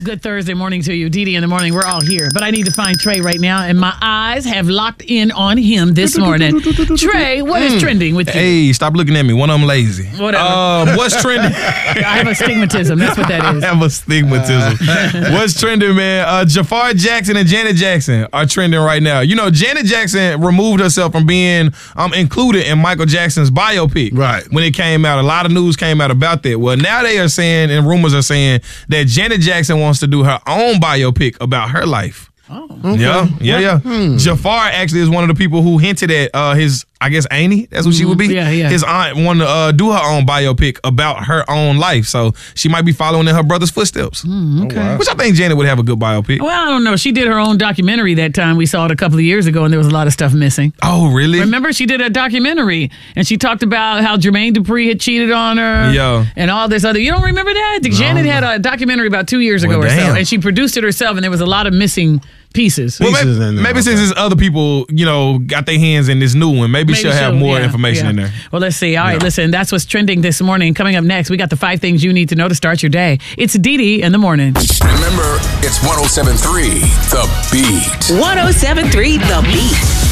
Good Thursday morning to you. Didi in the morning. We're all here. But I need to find Trey right now, and my eyes have locked in on him this morning. Trey, what is trending with you? Hey, stop looking at me. One of them lazy. Whatever. What's trending? I have astigmatism. That's what that is. I have astigmatism. What's trending, man? Jafar Jackson and Janet Jackson are trending right now. You know, Janet Jackson removed herself from being included in Michael Jackson's biopic. Right. When it came out. A lot of news came out about that. Well, now they are saying, and rumors are saying, that Janet Jackson wants to do her own biopic about her life. Oh. Okay. Yeah. Jafar actually is one of the people who hinted at his, I guess, auntie, that's what she would be. Yeah. His aunt wanted to do her own biopic about her own life. So she might be following in her brother's footsteps. Okay. wow. Which I think Janet would have a good biopic. Well, I don't know. She did her own documentary that time. We saw it a couple of years ago, and there was a lot of stuff missing. Oh, really? Remember, she did a documentary, and she talked about how Jermaine Dupri had cheated on her. Yeah. And all this other. You don't remember that? Janet had a documentary about 2 years ago Well, or so, damn. and she produced it herself, and there was a lot of missing pieces. Well, Pieces in there, maybe since okay. there's other people, got their hands in this new one, maybe she'll have more information in there. Well, let's see. All right, listen, that's what's trending this morning. Coming up next, we got the 5 things you need to know to start your day. It's Didi in the morning. Remember, it's 107.3 The Beat. 107.3 The Beat.